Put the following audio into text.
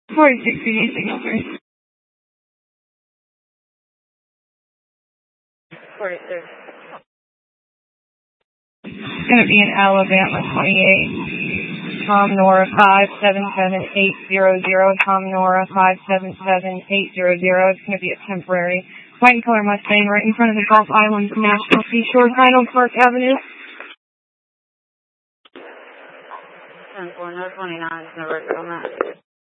46 3 signal first. 46. It's going to be in Alabama 28. Tom Nora 577800. Tom Nora 577800. It's going to be a temporary white and color Mustang right in front of the Gulf Islands National Seashore, Highland Park Avenue. 10-4, no 29 is no record on that.